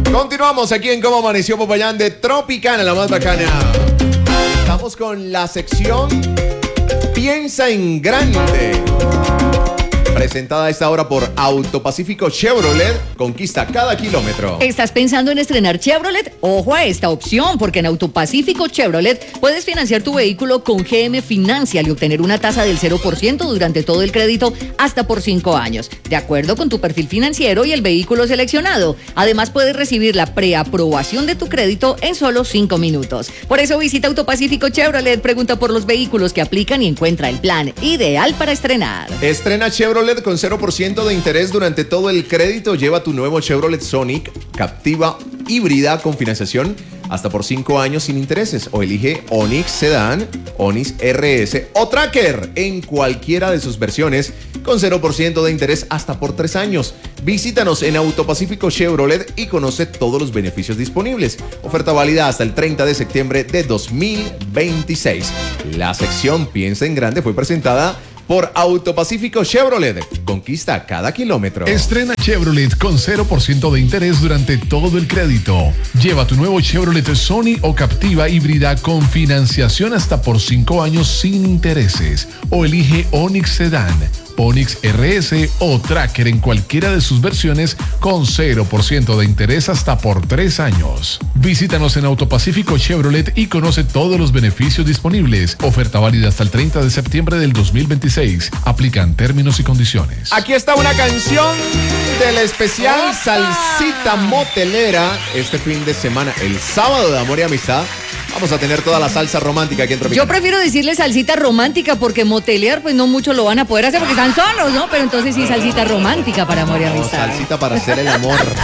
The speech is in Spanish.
Continuamos aquí en Cómo Amaneció Popayán de Tropicana, la más bacana. Estamos con la sección Piensa en Grande. Presentada a esta hora por Autopacífico Chevrolet, conquista cada kilómetro. ¿Estás pensando en estrenar Chevrolet? Ojo a esta opción, porque en Autopacífico Chevrolet puedes financiar tu vehículo con GM Financial y obtener una tasa del 0% durante todo el crédito hasta por 5 años, de acuerdo con tu perfil financiero y el vehículo seleccionado. Además, puedes recibir la preaprobación de tu crédito en solo 5 minutos. Por eso visita Autopacífico Chevrolet, pregunta por los vehículos que aplican y encuentra el plan ideal para estrenar. Estrena Chevrolet con 0% de interés durante todo el crédito. Lleva tu nuevo Chevrolet Sonic Captiva híbrida con financiación hasta por 5 años sin intereses. O elige Onix Sedan, Onix RS o Tracker en cualquiera de sus versiones con 0% de interés hasta por 3 años. Visítanos en Autopacífico Chevrolet y conoce todos los beneficios disponibles. Oferta válida hasta el 30 de septiembre de 2026. La sección Piensa en Grande fue presentada por Autopacífico Chevrolet. Conquista cada kilómetro. Estrena Chevrolet con 0% de interés durante todo el crédito. Lleva tu nuevo Chevrolet Sony o Captiva híbrida con financiación hasta por 5 años sin intereses. O elige Onix Sedan, Onix RS o Tracker en cualquiera de sus versiones con 0% de interés hasta por 3 años. Visítanos en Autopacífico Chevrolet y conoce todos los beneficios disponibles. Oferta válida hasta el 30 de septiembre del 2026. Aplican términos y condiciones. Aquí está una canción del especial Salsita Motelera. Este fin de semana, el sábado de Amor y Amistad, vamos a tener toda la salsa romántica aquí en Tropicana. Yo prefiero decirle salsita romántica porque motelear pues no mucho lo van a poder hacer porque están solos, ¿no? Pero entonces sí salsita romántica para Amor y Amistad. Salsita para hacer el amor.